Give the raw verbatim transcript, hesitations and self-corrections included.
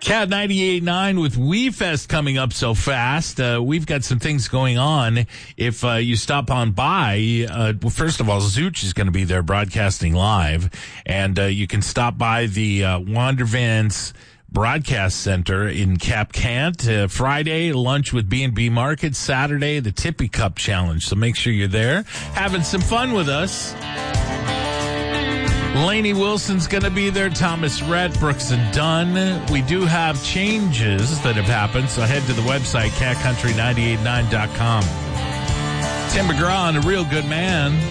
Cat ninety-eight point nine with WeFest coming up so fast. Uh, we've got some things going on. If uh, you stop on by, uh, well, first of all, Zooch is going to be there broadcasting live. And uh, you can stop by the uh, Wandervans Broadcast Center in Cap Cant. Uh, Friday, lunch with B and B Market. Saturday, the Tippy Cup Challenge. So make sure you're there having some fun with us. Lainey Wilson's going to be there. Thomas Rhett, Brooks and Dunn. We do have changes that have happened, so head to the website, cat country nine eight nine dot com. Tim McGraw, a real good man.